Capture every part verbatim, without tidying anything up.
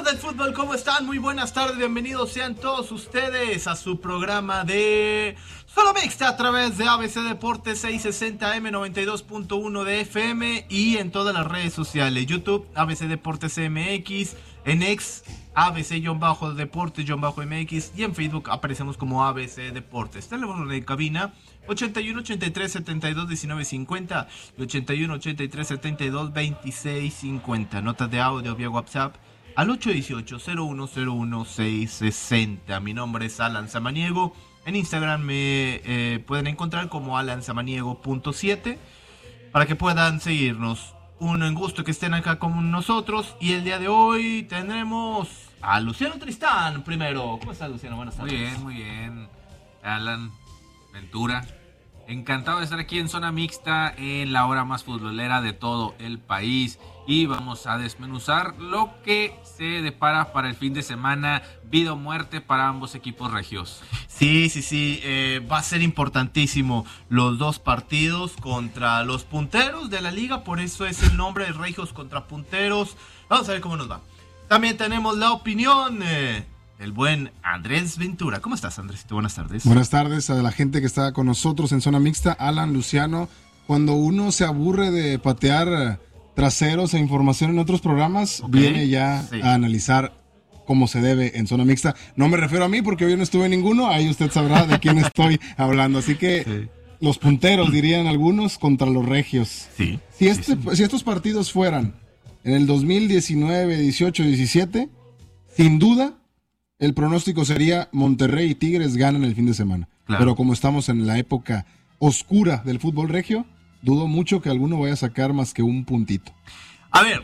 del fútbol, ¿cómo están? Muy buenas tardes, bienvenidos sean todos ustedes a su programa de Zona Mixta a través de A B C Deportes seiscientos sesenta M noventa y dos punto uno de F M y en todas las redes sociales, YouTube, A B C Deportes M X, en X, A B C-Deportes-M X y en Facebook aparecemos como A B C Deportes. Teléfono de cabina ochenta y uno, ochenta y tres, setenta y dos, diecinueve, cincuenta y ochenta y uno, ochenta y tres, setenta y dos, veintiséis, cincuenta. Notas de audio vía WhatsApp al ocho uno ocho, cero uno cero uno, seis seis cero. Mi nombre es Alan Samaniego. En Instagram me eh, pueden encontrar como alan samaniego punto siete para que puedan seguirnos. Un gusto que estén acá con nosotros. Y el día de hoy tendremos a Luciano Tristán primero. ¿Cómo estás, Luciano? Buenas tardes. Muy bien, muy bien. Alan Ventura, encantado de estar aquí en Zona Mixta, en la hora más futbolera de todo el país. Y vamos a desmenuzar lo que se depara para el fin de semana, vida o muerte para ambos equipos regios. Sí, sí, sí, eh, va a ser importantísimo los dos partidos contra los punteros de la liga, por eso es el nombre de regios contra punteros. Vamos a ver cómo nos va. También tenemos la opinión eh, del buen Andrés Ventura. ¿Cómo estás, Andrés? Buenas tardes. Buenas tardes a la gente que está con nosotros en Zona Mixta. Alan, Luciano, cuando uno se aburre de patear traseros e información en otros programas, okay, viene ya sí. a analizar como se debe en Zona Mixta. No me refiero a mí porque hoy no estuve en ninguno, ahí usted sabrá de quién estoy hablando. Así que sí. los punteros, dirían algunos, contra los regios. Sí. Si, este, sí, sí. si estos partidos fueran en el dos mil diecinueve, dieciocho, diecisiete, sin duda el pronóstico sería Monterrey y Tigres ganan el fin de semana. Claro. Pero como estamos en la época oscura del fútbol regio, dudo mucho que alguno vaya a sacar más que un puntito. A ver,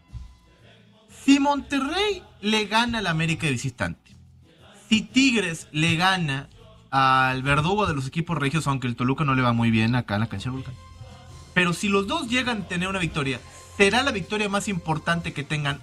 si Monterrey le gana al América de visitante, si Tigres le gana al verdugo de los equipos regios, aunque el Toluca no le va muy bien acá en la cancha del Volcán, pero si los dos llegan a tener una victoria, ¿será la victoria más importante que tengan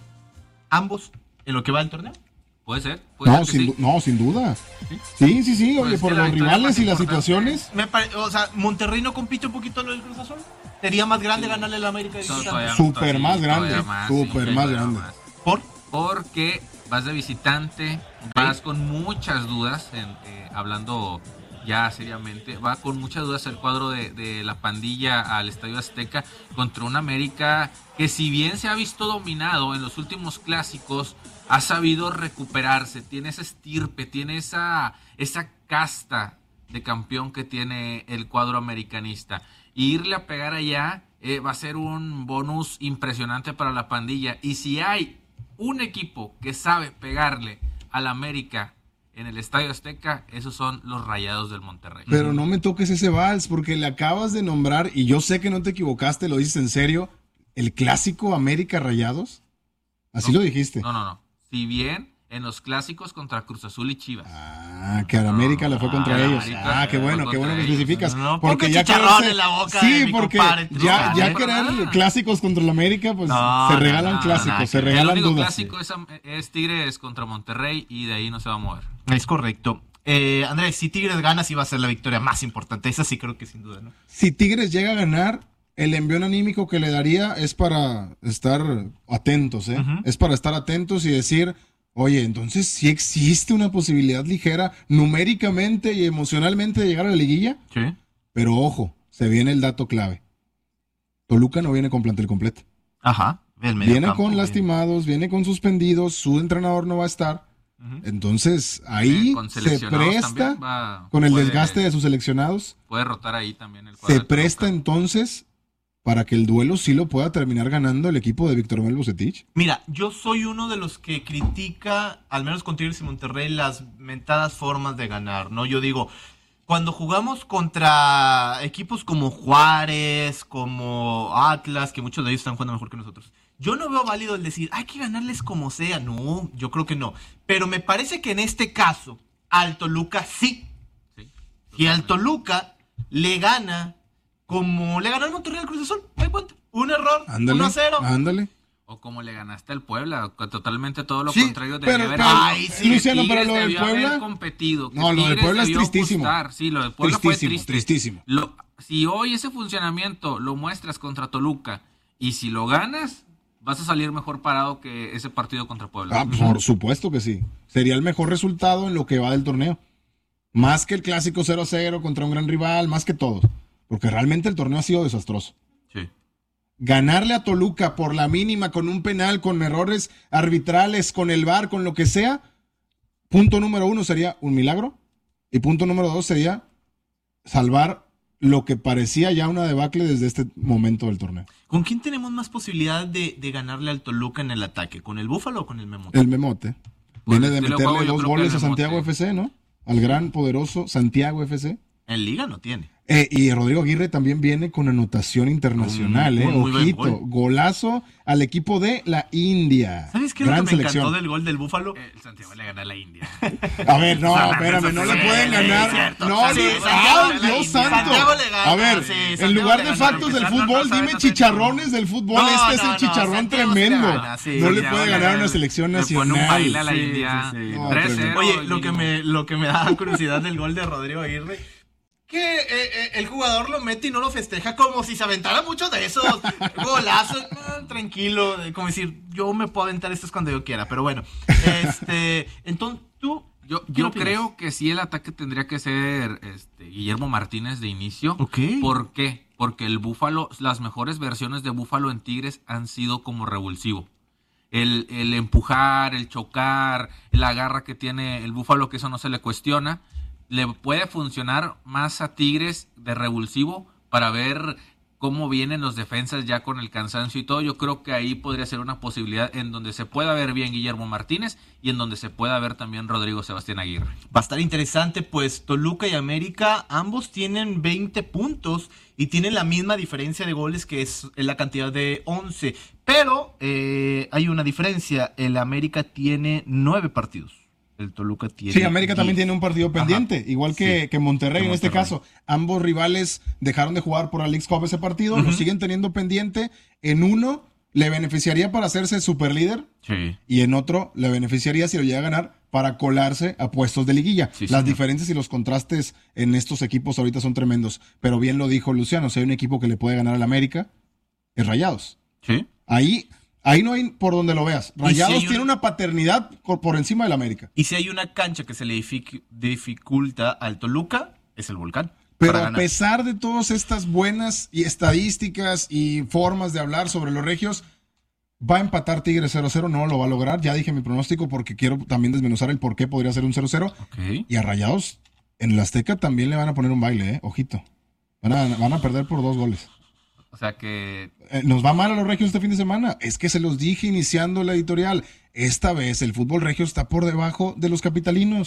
ambos en lo que va del torneo? Puede ser. Puede no, ser sin, sí. no, sin duda. Sí, sí, sí, sí oye, pues por los rivales y las situaciones. Me pare, o sea, ¿Monterrey no compite un poquito lo del Cruz Azul? ¿Sería más grande sí. ganarle al América de visitante? Súper más grande, súper más grande. Más. ¿Por? Porque vas de visitante, vas sí. con muchas dudas, en, eh, hablando ya seriamente, va con muchas dudas el cuadro de, de la pandilla al Estadio Azteca contra un América que, si bien se ha visto dominado en los últimos clásicos, ha sabido recuperarse, tiene esa estirpe, tiene esa, esa casta de campeón que tiene el cuadro americanista. Y irle a pegar allá eh, va a ser un bonus impresionante para la pandilla. Y si hay un equipo que sabe pegarle al América en el Estadio Azteca, esos son los Rayados del Monterrey. Pero no me toques ese vals, porque le acabas de nombrar, y yo sé que no te equivocaste, lo dices en serio, el clásico América Rayados. Así no, lo dijiste. No, no, no. Si bien en los clásicos contra Cruz Azul y Chivas. Ah, que a la América no, le fue contra ah, ellos. Ah, qué bueno, qué bueno que especificas. No, no, porque ya quererse, en la boca sí, de porque compadre, ya, no, ya no, querer no, no. clásicos contra la América, pues no, se regalan no, clásicos, no, se regalan el único dudas. clásico es, es Tigres contra Monterrey y de ahí no se va a mover. Es correcto. Eh, Andrés, si Tigres gana, sí va a ser la victoria más importante. Esa sí creo que sin duda, ¿no? Si Tigres llega a ganar, el envión anímico que le daría es para estar atentos, ¿eh? Uh-huh. Es para estar atentos y decir, oye, entonces sí existe una posibilidad ligera numéricamente y emocionalmente de llegar a la liguilla. Sí. Pero ojo, se viene el dato clave. Toluca no viene con plantel completo. Ajá. Viene con bien. lastimados, viene con suspendidos, su entrenador no va a estar. Entonces, ahí se presta, va, con el puede, desgaste de sus seleccionados, puede rotar ahí también el se presta entonces para que el duelo sí lo pueda terminar ganando el equipo de Víctor Manuel Vucetich. Mira, yo soy uno de los que critica, al menos con Tigres y Monterrey, las mentadas formas de ganar, ¿no? Yo digo, cuando jugamos contra equipos como Juárez, como Atlas, que muchos de ellos están jugando mejor que nosotros, yo no veo válido el decir, hay que ganarles como sea. No, yo creo que no. Pero me parece que en este caso, al Toluca sí. sí y al Toluca le gana como le ganó el Monterrey al Cruz Azul. ¿Me cuenta? Un error, ándale, uno a cero. Ándale. O como le ganaste al Puebla, totalmente todo lo sí, contrario. Pero, haber pero, ay, sí, Luciano, pero lo del Puebla... competido, no, lo del Puebla es tristísimo. Gustar. Sí, lo del Puebla tristísimo, fue triste. Tristísimo. Lo, si hoy ese funcionamiento lo muestras contra Toluca y si lo ganas... vas a salir mejor parado que ese partido contra Puebla. Ah, por supuesto que sí. Sería el mejor resultado en lo que va del torneo. Más que el clásico cero a cero contra un gran rival, más que todo. Porque realmente el torneo ha sido desastroso. Sí. Ganarle a Toluca por la mínima, con un penal, con errores arbitrales, con el V A R, con lo que sea, punto número uno sería un milagro. Y punto número dos sería salvar lo que parecía ya una debacle desde este momento del torneo. ¿Con quién tenemos más posibilidad de, de ganarle al Toluca en el ataque? ¿Con el Búfalo o con el Memote? El Memote. Viene de Estilo meterle juego, yo dos creo goles que a el Santiago Memote. F C, ¿no? Al gran, poderoso Santiago F C. En Liga no tiene. Eh, y Rodrigo Aguirre también viene con anotación internacional, Un- eh. un muy buen Ojito, gol. golazo al equipo de la India. ¿Sabes qué es lo Gran que me selección. encantó del gol del Búfalo? El Santiago le gana a la India. A ver, no, Santiago, espérame, no le sí, pueden sí, ganar. cierto. No, Sí, no, Santiago ¡ay, le gana a Dios la santo! India. Santiago le gana, A ver, sí, en Santiago lugar le de gana. factos del Empezar, no, fútbol, no sabe, dime no sabe. chicharrones del fútbol. No, Este es no, el no, chicharrón Santiago sí le tremendo. gana, sí, No le sí, puede le ganar a gana. una selección Le pone un baile a nacional. la Sí, India. sí, sí. No, tres cero. tremendo. Oye, lo que me, lo que me da curiosidad del gol de Rodrigo Aguirre, que eh, eh, el jugador lo mete y no lo festeja como si se aventara mucho de esos golazos. No, tranquilo, eh, como decir, yo me puedo aventar estos cuando yo quiera, pero bueno. Este, entonces, tú... Yo, ¿qué yo opinas? creo que sí el ataque tendría que ser este, Guillermo Martínez de inicio. Ok. ¿Por qué? Porque el Búfalo, las mejores versiones de Búfalo en Tigres han sido como revulsivo. El, el empujar, el chocar, la garra que tiene el Búfalo, que eso no se le cuestiona, le puede funcionar más a Tigres de revulsivo para ver cómo vienen los defensas ya con el cansancio y todo. Yo creo que ahí podría ser una posibilidad en donde se pueda ver bien Guillermo Martínez y en donde se pueda ver también Rodrigo Sebastián Aguirre. Va a estar interesante, pues Toluca y América ambos tienen veinte puntos y tienen la misma diferencia de goles, que es la cantidad de once. Pero eh, hay una diferencia, el América tiene nueve partidos, el Toluca tiene Sí, América también diez. tiene un partido pendiente, Ajá. igual que, Sí, que Monterrey que en este Monterrey. caso. Ambos rivales dejaron de jugar por la Leagues Cup ese partido, lo Ujú. siguen teniendo pendiente. En uno le beneficiaría para hacerse superlíder Sí. y en otro le beneficiaría, si lo llega a ganar, para colarse a puestos de liguilla. Sí, Las señor. diferencias y los contrastes en estos equipos ahorita son tremendos, pero bien lo dijo Luciano, si hay un equipo que le puede ganar al América, es Rayados. Sí. Ahí, ahí no hay por donde lo veas. Rayados hay un- tiene una paternidad por, por encima del América. Y si hay una cancha que se le dific- dificulta al Toluca, es el Volcán. Pero para a ganar. pesar de todas estas buenas y estadísticas y formas de hablar sobre los regios, va a empatar Tigres cero cero, no lo va a lograr. Ya dije mi pronóstico porque quiero también desmenuzar el por qué podría ser un cero cero. Ok. Y a Rayados en el Azteca también le van a poner un baile, ¿eh? Ojito. Van a, van a perder por dos goles. O sea que Eh, nos va mal a los regios este fin de semana. Es que se los dije iniciando la editorial. Esta vez el fútbol regio está por debajo de los capitalinos.